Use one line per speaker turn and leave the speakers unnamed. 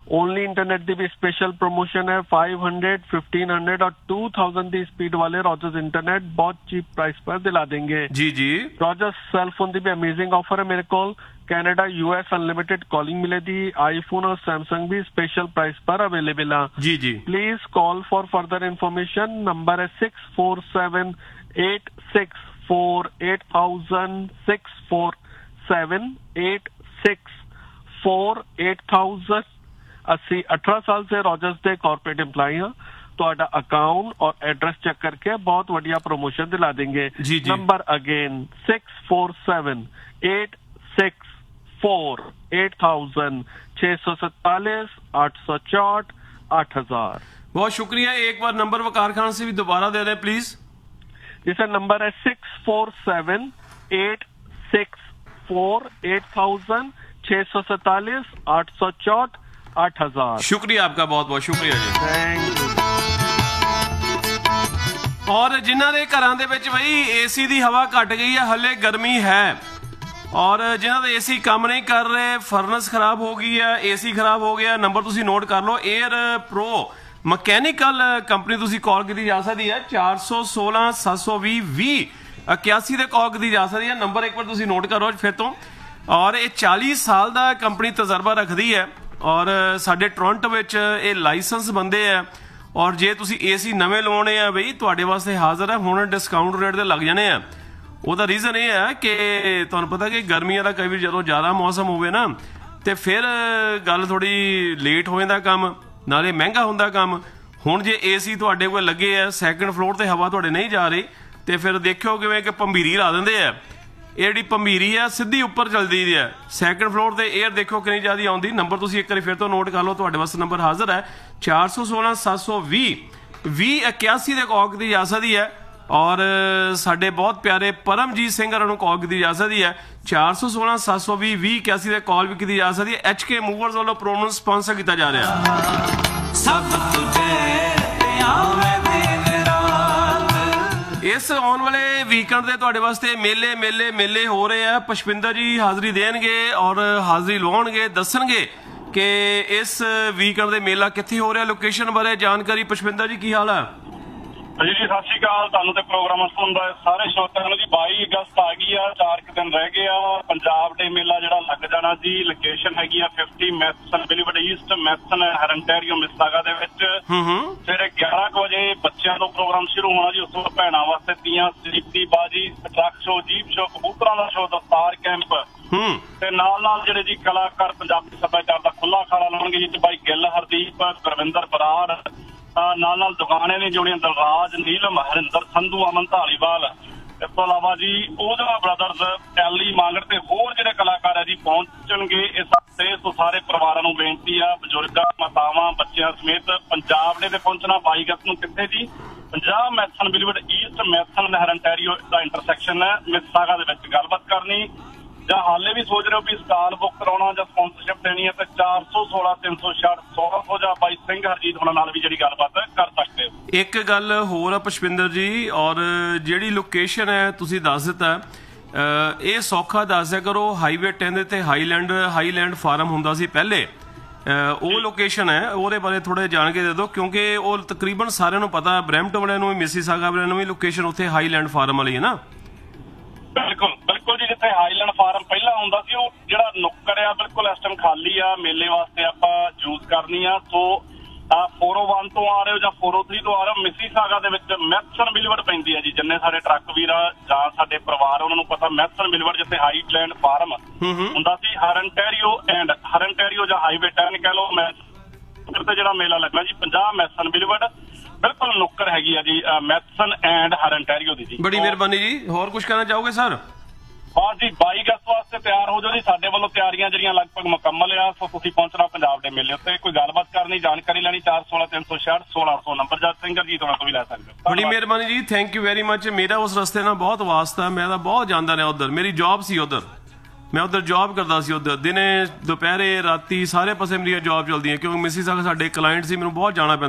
Only internet की भी special promotion है। 500, 1500 और 2000 की स्पीड वाले रॉजर्स इंटरनेट बहुत चीप प्राइस पर दिला देंगे।
जी जी।
रॉजर्स सेलफोन की भी अमेजिंग ऑफर है मेरे को। कैनेडा US अनलिमिटेड कॉलिंग मिलेगी। आईफोन और सैमसंग भी स्पेशल प्राइस पर अवेलेबल है।
जी जी।
Please call for further information. Number है 647-864-8000 647-864-8000। 18 साल से रॉजर्स के कॉर्पोरेट एम्प्लॉय हाँ। ਤੁਹਾਡਾ ਅਕਾਊਂਟ ਔਰ ਐਡਰੈਸ ਚੈੱਕ ਕਰਕੇ ਬਹੁਤ ਵਧੀਆ ਪ੍ਰੋਮੋਸ਼ਨ ਦਿਲਾ ਦੇंगे।
जी जी।
Number again 647-864-8000 647-864-8000।
बहुत शुक्रिया। एक बार नंबर वकार खान से भी दोबारा दे रहे प्लीज।
जी सर, नंबर है 647-864-8000 647-864-8000।
शुक्रिया आपका, बहुत बहुत शुक्रिया जी।
Thank you.
और जिन्हों के घरों के बई AC की हवा घट गई है, हले गर्मी है, और जिन्हों के AC काम नहीं कर रहे, फर्नस खराब हो गई है, AC खराब हो गया, नंबर तुसी नोट कर लो। एयर प्रो मकैनिकल कंपनी तुसी कॉल की जा सकती है 416-720-2081 से कॉल की जा सकती है। नंबर एक बार तुसी नोट करो फिर तो। और ये 40 साल का कंपनी तजर्बा रखती है, और साडे टोरंटो विच ये लाइसेंस बंदे है। और जे तुसी AC नवे लवाने आ बई तुहाडे वास्ते हाज़र है, हुण डिस्काउंट रेट ते लग जाने आ। ਉਹਦਾ ਰੀਜ਼ਨ ਇਹ ਹੈ ਕਿ ਤੁਹਾਨੂੰ ਪਤਾ ਕਿ ਗਰਮੀਆਂ ਦਾ ਕਈ ਵਾਰ ਜਦੋਂ ਜ਼ਿਆਦਾ ਮੌਸਮ ਹੋਵੇ ਨਾ ਤੇ ਫਿਰ ਗੱਲ ਥੋੜੀ ਲੇਟ ਹੋ ਜਾਂਦਾ ਕੰਮ, ਨਾਲੇ ਮਹਿੰਗਾ ਹੁੰਦਾ ਕੰਮ। ਹੁਣ ਜੇ AC ਤੁਹਾਡੇ ਕੋਲ ਲੱਗੇ ਆ, ਸੈਕੰਡ ਫਲੋਰ ਤੇ ਹਵਾ ਤੁਹਾਡੇ ਨਹੀਂ ਜਾ ਰਹੀ, ਤੇ ਫਿਰ ਦੇਖਿਓ ਕਿਵੇਂ ਕਿ ਭੰਬੀਰੀ ਲਾ ਦਿੰਦੇ ਆ। ਇਹ ਜਿਹੜੀ ਭੰਬੀਰੀ ਆ ਸਿੱਧੀ ਉੱਪਰ ਚੱਲਦੀ ਹੈ। ਸੈਕੰਡ ਫਲੋਰ ਤੇ 에ਅਰ ਦੇਖੋ ਕਿੰਨੀ ਜ਼ਿਆਦਾ ਆਉਂਦੀ। ਨੰਬਰ ਤੁਸੀਂ ਇੱਕ ਵਾਰੀ ਫਿਰ ਤੋਂ ਨੋਟ ਕਰ ਲਓ, ਤੁਹਾਡੇ ਵਾਸਤੇ ਨੰਬਰ ਹਾਜ਼ਰ ਹੈ 416-720-2081 ਦੇ ਕੌਕ ਦੀ ਜਾ ਸਕਦੀ ਹੈ। और साडे बहुत प्यारे परमजीत सिंह होरां नूं कॉल की जा सकती है 416-720-2081 कॉल भी की जा सकती है। HK मूवर्स वालों प्रोग्राम स्पॉन्सर किया जा रहा है। इस आने वाले वीकेंड के तुहाडे वास्ते मेले मेले मेले हो रहे हैं। पुष्पिंदर जी हाज़री देणगे और हाज़री लवाउणगे, दसणगे कि इस वीकेंड के मेला कित्थे हो रहा, लोकेशन बारे जानकारी। पुष्पिंदर जी की हाल है
जी? सत श्री अकाल, ਤੁਹਾਨੂੰ ਤੇ ਪ੍ਰੋਗਰਾਮ ਸੁਣਦਾ ਸਾਰੇ ਸ਼ਰੋਤਿਆਂ ਨੂੰ ਜੀ। 22 ਅਗਸਤ ਆ ਗਈ ਆ, 4 ਦਿਨ ਰਹਿ ਗਏ ਆ। ਪੰਜਾਬ ਡੇ ਮੇਲਾ ਜਿਹੜਾ ਲੱਗ ਜਾਣਾ ਜੀ। ਲੋਕੇਸ਼ਨ ਹੈਗੀ ਆ 50 ਮੈਥਸਨ ਬਿਲੀਵਰਡ ਈਸਟ ਮੈਥਸਨ ਹਰੰਟੈਰੀਓ ਮਿਸਾਗਾ ਦੇ ਵਿੱਚ। ਸਵੇਰੇ 11 ਵਜੇ ਬੱਚਿਆਂ ਤੋਂ ਪ੍ਰੋਗਰਾਮ ਸ਼ੁਰੂ ਹੋਣਾ ਜੀ। ਉਸ ਤੋਂ ਭੈਣਾਂ ਵਾਸਤੇ ਤੀਆਂ, ਸਲੀਪੀ ਬਾਜੀ, ਟਰੱਕ ਸ਼ੋ, ਜੀਪ ਸ਼ੋ, ਕਬੂਤਰਾਂ ਦਾ ਸ਼ੋ, ਦਸਤਾਰ ਕੈਂਪ ਤੇ ਨਾਲ ਨਾਲ ਜਿਹੜੇ ਜੀ ਕਲਾਕਾਰ ਪੰਜਾਬੀ ਸੱਭਿਆਚਾਰ ਦਾ ਖੁੱਲਾ ਅਖਾੜਾ ਲਾਉਣਗੇ ਜੀ। ਬਾਈ ਗਿੱਲ, ਹਰਦੀਪ, ਗੁਰਵਿੰਦਰ ਬਰਾੜ, ਨਾਲ ਨਾਲ ਦੁਕਾਨੇ ਨੇ ਜੁੜੀਆਂ ਦਲਰਾਜ, ਨੀਲਮ, ਹਰਿੰਦਰ ਸੰਧੂ, ਅਮਨ ਧਾਲੀਵਾਲ। ਇਸ ਤੋਂ ਇਲਾਵਾ ਜੀ ਉਹਦਾ ਬ੍ਰਦਰਸ, ਐਲੀ ਮਾਂਗੜ ਤੇ ਹੋਰ ਜਿਹੜੇ ਕਲਾਕਾਰ ਹੈ ਜੀ ਪਹੁੰਚਣਗੇ ਇਸ ਹਫ਼ਤੇ। ਸੋ ਸਾਰੇ ਪਰਿਵਾਰਾਂ ਨੂੰ ਬੇਨਤੀ ਆ, ਬਜ਼ੁਰਗਾਂ, ਮਾਤਾਵਾਂ, ਬੱਚਿਆਂ ਸਮੇਤ ਪੰਜਾਬ ਦੇ ਪਹੁੰਚਣਾ। 22 ਅਗਸਤ ਨੂੰ ਕਿੱਥੇ ਜੀ? ਪੰਜਾਬ ਮੈਥਸਨ ਬਿਲੀਵਰਡ ਈਸਟ ਮੈਥਸਨ ਹਰੰਟੈਰੀਓ ਦਾ ਇੰਟਰਸੈਕਸ਼ਨ ਹੈ ਮਿਸਾਗਾ ਦੇ ਵਿੱਚ। ਗੱਲਬਾਤ ਕਰਨੀ ਜਾਂ ਹਾਲੇ ਵੀ ਸੋਚ ਰਹੇ ਹੋ ਵੀ ਸਟਾਲ ਬੁੱਕ ਕਰਾਉਣਾ ਜਾਂ ਸਪਾਂਸਰਸ਼ਿਪ ਦੇਣੀ ਹੈ ਤਾਂ 416-366-1600 ਜਾਂ ਬਾਈ ਸਿੰਘ ਹਰਜੀਤ ਹੋਣਾ ਨਾਲ ਵੀ ਜਿਹੜੀ ਗੱਲਬਾਤ ਕਰ ਸਕਦੇ ਹੋ।
ਇੱਕ ਗੱਲ ਹੋਰ ਆ ਪੁਸ਼ਪਿੰਦਰ ਜੀ, ਔਰ ਜਿਹੜੀ ਲੋਕੇਸ਼ਨ ਹੈ ਤੁਸੀਂ ਦੱਸ ਦਿੱਤਾ, ਇਹ ਸੌਖਾ ਦੱਸ ਦਿਆ ਕਰੋ। ਹਾਈਵੇ 10 ਦੇ ਤੇ ਹਾਈਲੈਂਡ ਫਾਰਮ ਹੁੰਦਾ ਸੀ ਪਹਿਲੇ, ਉਹ ਲੋਕੇਸ਼ਨ ਹੈ। ਉਹਦੇ ਬਾਰੇ ਥੋੜੇ ਜਾਣ ਕੇ ਦੇ ਦਿਓ, ਕਿਉਂਕਿ ਉਹ ਤਕਰੀਬਨ ਸਾਰਿਆਂ ਨੂੰ ਪਤਾ, ਬਰੈਂਪਟਨ ਵਾਲਿਆਂ ਨੂੰ ਵੀ, ਮਿਸੀਸਾਗਾ ਵਾਲਿਆਂ ਨੂੰ ਵੀ ਲੋਕੇਸ਼ਨ ਉੱਥੇ ਹਾਈਲੈਂਡ ਫਾਰਮ ਵਾਲੀ ਹੈ ਨਾ।
ਬਿਲਕੁਲ ਬਿਲਕੁਲ ਜੀ, ਜਿੱਥੇ ਹਾਈਲੈਂਡ ਫਾਰਮ ਪਹਿਲਾਂ ਹੁੰਦਾ ਸੀ ਉਹ ਜਿਹੜਾ ਨੁੱਕਰ ਆ ਬਿਲਕੁਲ ਇਸ ਟਾਈਮ ਖਾਲੀ ਆ। ਮੇਲੇ ਵਾਸਤੇ ਆਪਾਂ ਯੂਜ਼ ਕਰਨੀ ਆ। ਸੋ 401 ਤੋਂ ਆ ਰਹੇ ਹੋ ਜਾਂ 403 ਤੋਂ ਆ ਰਹੇ ਹੋ, ਮਿਸੀਸਾਗਾ ਦੇ ਵਿੱਚ ਮੈਥਸਨ ਬਿਲੀਵਰਡ ਪੈਂਦੀ ਹੈ ਜੀ। ਜਿੰਨੇ ਸਾਡੇ ਟਰੱਕ ਵੀਰ ਆ ਜਾਂ ਸਾਡੇ ਪਰਿਵਾਰ ਉਹਨਾਂ ਨੂੰ ਪਤਾ ਮੈਥਸਨ ਬਿਲੀਵਰਡ ਜਿੱਥੇ ਹਾਈਲੈਂਡ ਫਾਰਮ ਹੁੰਦਾ ਸੀ। ਹਰੰਟੈਰੀਓ ਜਾਂ ਹਾਈਵੇ 10 ਕਹਿ ਲਓ, ਮੈਥਸਨ ਤੇ ਜਿਹੜਾ ਮੇਲਾ ਲੱਗਣਾ ਜੀ 50 ਮੈਥਸਨ ਬਿਲੀਵਰਡ ਬਿਲਕੁਲ ਨੁੱਕਰ ਹੈਗੀ ਆ ਜੀ ਮੈਥਸਨ ਐਂਡ ਹਰੰਟੈਰੀਓ ਦੀ ਜੀ।
ਬੜੀ ਮਿਹਰਬਾਨੀ ਜੀ। ਹੋਰ ਕੁਝ ਕਹਿਣਾ ਚਾਹੋਗੇ ਸਰ?
ਹਾਂ ਜੀ, 22 ਅਗਸਤ ਵਾਸਤੇ ਤਿਆਰ ਹੋ ਜਾਓ ਜੀ। ਸਾਡੇ ਵੱਲੋਂ ਤਿਆਰੀਆਂ ਜਿਹੜੀਆਂ ਲਗਭਗ ਮੁਕੰਮਲ ਆ। ਸੋ ਤੁਸੀਂ ਪਹੁੰਚਣਾ ਪੰਜਾਬ ਦੇ ਮੇਲੇ ਉੱਤੇ। ਕੋਈ ਗੱਲਬਾਤ ਕਰਨੀ, ਜਾਣਕਾਰੀ ਲੈਣੀ 416-366-1600 ਨੰਬਰ ਜਾਂ ਸਿੰਗਰ ਜੀ ਤੋਂ ਵੀ ਲੈ ਸਕਦੇ ਹੋ।
ਬੜੀ ਮਿਹਰਬਾਨੀ ਜੀ, ਥੈਂਕ ਯੂ ਵੈਰੀ ਮਚ। ਮੇਰਾ ਉਸ ਰਸਤੇ ਨਾਲ ਬਹੁਤ ਵਾਸਤਾ, ਮੈਂ ਤਾਂ ਬਹੁਤ ਜਾਂਦਾ ਰਿਹਾ ਉੱਧਰ। ਮੇਰੀ ਜੌਬ ਸੀ ਉੱਧਰ, ਮੈਂ ਉੱਧਰ ਜੌਬ ਕਰਦਾ ਸੀ। ਉੱਧਰ ਦਿਨੇ, ਦੁਪਹਿਰੇ, ਰਾਤੀ ਸਾਰੇ ਪਾਸੇ ਮੇਰੀਆਂ ਜੌਬ ਚੱਲਦੀਆਂ, ਕਿਉਂਕਿ ਮਿਸੀਸਾਗਾ ਸਾਡੇ ਕਲਾਇੰਟ ਸੀ, ਮੈਨੂੰ ਬਹੁਤ ਜਾਣਾ ਪੈਂਦਾ।